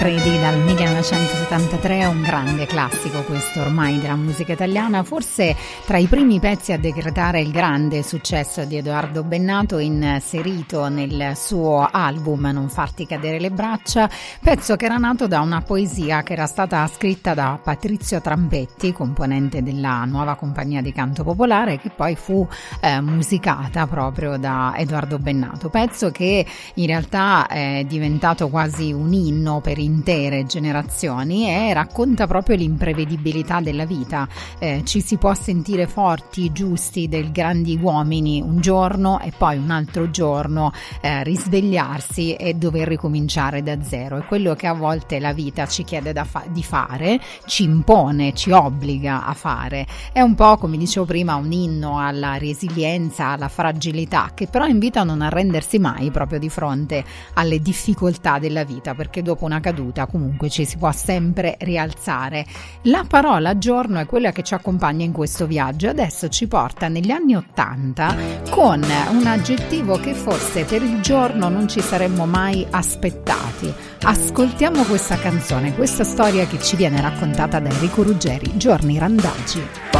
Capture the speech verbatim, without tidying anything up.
Credi dal millenovecentosettantatré, un grande classico questo ormai della musica italiana, forse tra i primi pezzi a decretare il grande successo di Edoardo Bennato, inserito nel suo album Non farti cadere le braccia, pezzo che era nato da una poesia che era stata scritta da Patrizio Trampetti, componente della nuova compagnia di canto popolare, che poi fu eh, musicata proprio da Edoardo Bennato, pezzo che in realtà è diventato quasi un inno per i intere generazioni e racconta proprio l'imprevedibilità della vita. Eh, ci si può sentire forti, giusti, del grandi uomini un giorno e poi un altro giorno eh, risvegliarsi e dover ricominciare da zero. È quello che a volte la vita ci chiede da fa- di fare, ci impone, ci obbliga a fare. È un po', come dicevo prima, un inno alla resilienza, alla fragilità, che però invita a non arrendersi mai proprio di fronte alle difficoltà della vita, perché dopo una caduta comunque ci si può sempre rialzare. La parola giorno è quella che ci accompagna in questo viaggio, adesso ci porta negli anni ottanta con un aggettivo che forse per il giorno non ci saremmo mai aspettati. Ascoltiamo questa canzone, questa storia che ci viene raccontata da Enrico Ruggeri, Giorni randagi.